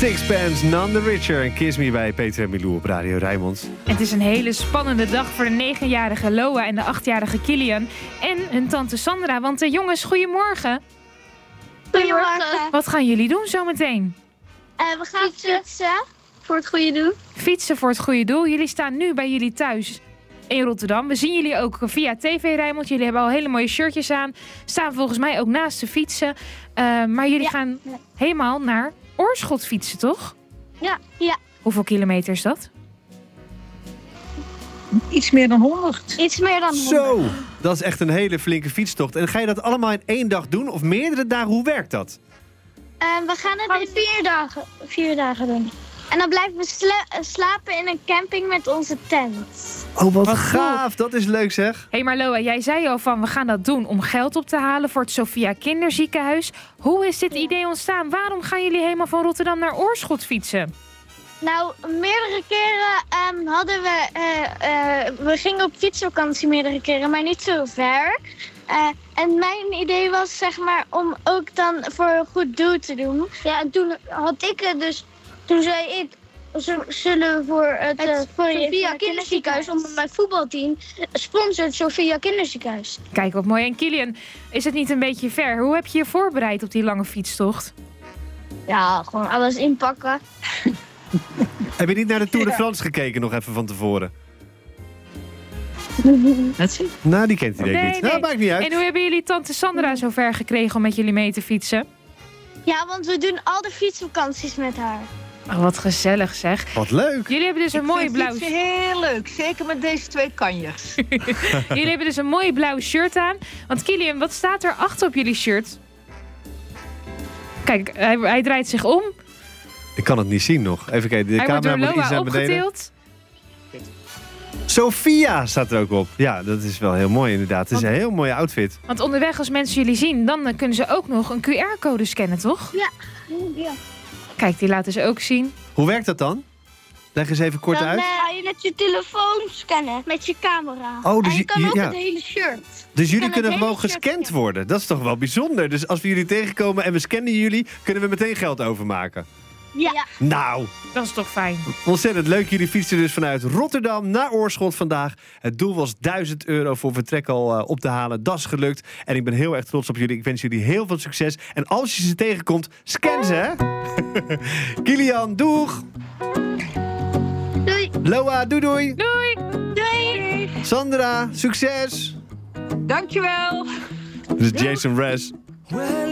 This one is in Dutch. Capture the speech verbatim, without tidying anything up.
Sixpence, None the Richer en Kiss Me bij Peter en Milou op Radio Rijnmond. Het is een hele spannende dag voor de negenjarige Loa en de achtjarige Kilian en hun tante Sandra. Want de jongens, goedemorgen. Goedemorgen. Wat gaan jullie doen zometeen? Uh, we gaan fietsen voor het goede doel. Fietsen voor het goede doel. Jullie staan nu bij jullie thuis in Rotterdam. We zien jullie ook via T V Rijnmond. Jullie hebben al hele mooie shirtjes aan. Staan volgens mij ook naast de fietsen. Uh, maar jullie ja. gaan helemaal naar Oorschot fietsen, toch? Ja, ja. Hoeveel kilometer is dat? Iets meer dan honderd. Iets meer dan honderd. Zo, dat is echt een hele flinke fietstocht. En ga je dat allemaal in één dag doen of meerdere dagen? Hoe werkt dat? Uh, we gaan het in vier dagen, vier dagen doen. En dan blijven we sla- slapen in een camping met onze tent. Oh, wat, Wat gaaf. Dat is leuk, zeg. Hé, hey, maar Loa, jij zei al van we gaan dat doen om geld op te halen voor het Sophia Kinderziekenhuis. Hoe is dit idee ontstaan? Waarom gaan jullie helemaal van Rotterdam naar Oorschot fietsen? Nou, meerdere keren um, hadden we... Uh, uh, we gingen op fietsvakantie meerdere keren, maar niet zo ver. Uh, en mijn idee was, zeg maar, om ook dan voor een goed doel te doen. Ja, en toen had ik het dus... Toen zei ik, zullen we voor het, het uh, voor Sophia Kinderziekenhuis, om mijn voetbalteam, sponsort Sophia Kinderziekenhuis. Kijk, wat mooi. En Kilian, is het niet een beetje ver? Hoe heb je je voorbereid op die lange fietstocht? Ja, gewoon alles inpakken. Heb je niet naar de Tour de France gekeken nog even van tevoren? Dat zie Nou, die kent hij denk ik nee, niet. Nee. Nou, maakt niet uit. En hoe hebben jullie tante Sandra zo ver gekregen om met jullie mee te fietsen? Ja, want we doen al de fietsvakanties met haar. Oh, wat gezellig zeg. Wat leuk. Jullie hebben dus een mooie blauw... Het is heel leuk, zeker met deze twee kanjers. Jullie hebben dus een mooie blauw shirt aan. Want Kilian, wat staat er achter op jullie shirt? Kijk, hij, hij draait zich om. Ik kan het niet zien nog. Even kijken, de hij wordt camera door moet iets Loa naar beneden. opgetild. Sophia staat er ook op. Ja, dat is wel heel mooi inderdaad. Het is Want, een heel mooie outfit. Want onderweg, als mensen jullie zien, dan uh, kunnen ze ook nog een Q R-code scannen, toch? Ja. ja. Kijk, die laten ze ook zien. Hoe werkt dat dan? Leg eens even kort dan, uit. Dan uh, ga je met je telefoon scannen. Met je camera. Oh, dus en je kan ook ja. het hele shirt. Dus jullie kan kunnen het gewoon hele gescand shirt worden. Dat is toch wel bijzonder. Dus als we jullie tegenkomen en we scannen jullie, kunnen we meteen geld overmaken. Ja. ja. Nou, Dat is toch fijn. ontzettend leuk. Jullie fietsen dus vanuit Rotterdam naar Oorschot vandaag. Het doel was duizend euro voor vertrek al uh, op te halen. Dat is gelukt. En ik ben heel erg trots op jullie. Ik wens jullie heel veel succes. En als je ze tegenkomt, scan ze, hè? Kilian, doeg! Doei. Loa, doei doei! Doei! Doei. Sandra, succes! Dankjewel. Dit is Jason Mraz.